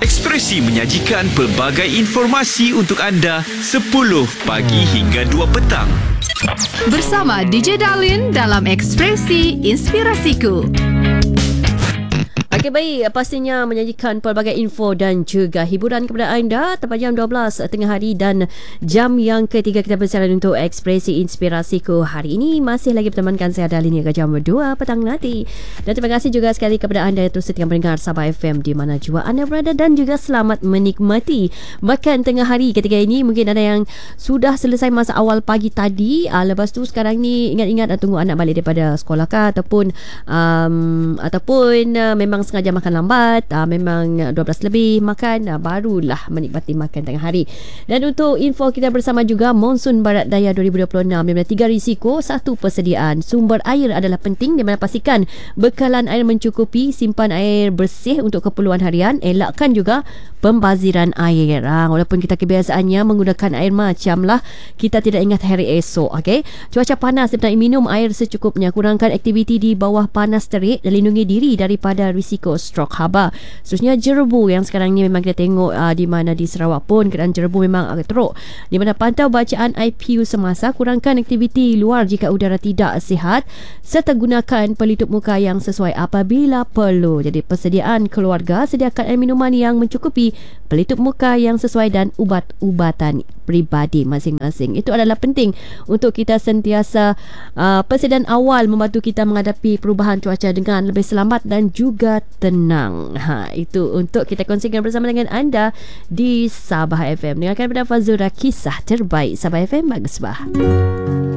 Ekspresi menyajikan pelbagai informasi untuk anda 10 pagi hingga 2 petang. Bersama DJ Darlin dalam Ekspresi Inspirasiku. Okey, baik, pastinya menyajikan pelbagai info dan juga hiburan kepada anda tepat jam 12 tengah hari dan jam yang ketiga kita bersiaran untuk Ekspresi Inspirasiku. Hari ini masih lagi bertemankan saya Darlin hingga jam 2 petang nanti. Dan terima kasih juga sekali kepada anda yang terus setia mendengar Sabah FM di mana jua anda berada dan juga selamat menikmati makan tengah hari ketika ini. Mungkin ada yang sudah selesai masa awal pagi tadi, lepas tu sekarang ni ingat-ingat tunggu anak balik daripada sekolah kah ataupun memang sengaja makan lambat, memang 12 lebih makan, barulah menikmati makan tengah hari. Dan untuk info kita bersama juga, monsun barat daya 2026 di mana 3 risiko. 1, persediaan sumber air adalah penting di mana pastikan bekalan air mencukupi, simpan air bersih untuk keperluan harian, elakkan juga pembaziran air. Walaupun kita kebiasaannya menggunakan air macam lah kita tidak ingat hari esok. Okay? Cuaca panas, sebenarnya minum air secukupnya, kurangkan aktiviti di bawah panas terik dan lindungi diri daripada risiko stroke haba. Seterusnya jerebu yang sekarang ni memang kita tengok di mana di Sarawak pun keadaan jerebu memang agak teruk. Di mana pantau bacaan IPU semasa, kurangkan aktiviti luar jika udara tidak sihat serta gunakan pelitup muka yang sesuai apabila perlu. Jadi persediaan keluarga, sediakan air minuman yang mencukupi, pelitup muka yang sesuai dan ubat-ubatan peribadi masing-masing. Itu adalah penting untuk kita sentiasa persediaan awal membantu kita menghadapi perubahan cuaca dengan lebih selamat dan juga tenang. Itu untuk kita kongsikan bersama dengan anda di Sabah FM. Dengarkan pada Fazura, kisah terbaik Sabah FM. Bagus bah.